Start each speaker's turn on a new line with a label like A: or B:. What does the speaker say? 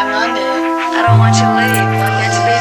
A: I'm London.
B: I don't want you to leave. Why can't you leave